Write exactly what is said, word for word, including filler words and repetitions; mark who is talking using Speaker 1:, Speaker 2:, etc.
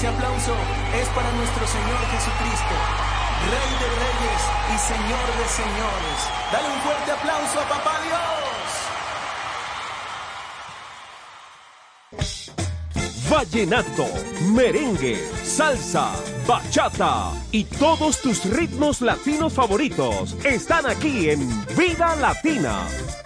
Speaker 1: ese aplauso es para nuestro Señor Jesucristo, Rey de Reyes y Señor de Señores. Dale un fuerte aplauso a Papá Dios.
Speaker 2: Vallenato, merengue, salsa, bachata y todos tus ritmos latinos favoritos están aquí en Vida Latina.